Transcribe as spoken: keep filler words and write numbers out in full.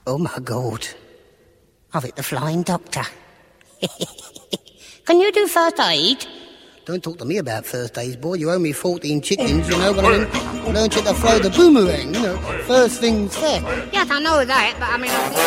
Oh, my God. I've hit the flying doctor. Can you do first aid? Don't talk to me about first aid, boy. You owe me fourteen chickens, you know, but I mean, learned you to throw the boomerang, you know. First things first. Yes, I know that, but I mean...